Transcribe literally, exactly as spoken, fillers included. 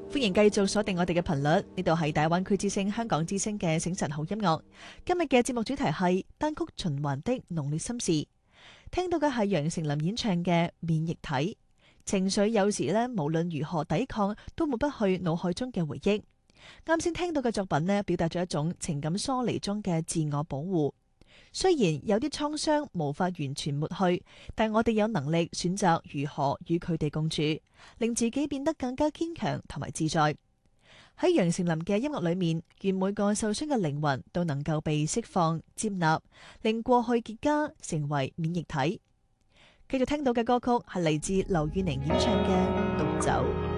歡迎繼續鎖定我哋嘅頻率，呢度係大灣區之聲、香港之聲嘅醒晨好音樂。今日嘅節目主題係單曲循環的濃烈心事，聽到嘅係楊丞琳演唱嘅免疫體。情緒有時呢，無論如何抵抗，都抹不去腦海中嘅回憶。啱先聽到嘅作品呢，表達咗一種情感疏離中嘅自我保護。雖然有啲創傷無法完全抹去，但我哋有能力選擇如何與佢哋共處，令自己變得更加堅強同埋自在。喺楊丞琳嘅音樂裏面，願每個受傷嘅靈魂都能夠被釋放、接納，令過去結痂成為免疫體。繼續聽到嘅歌曲係嚟自劉宇寧演唱嘅《獨走》。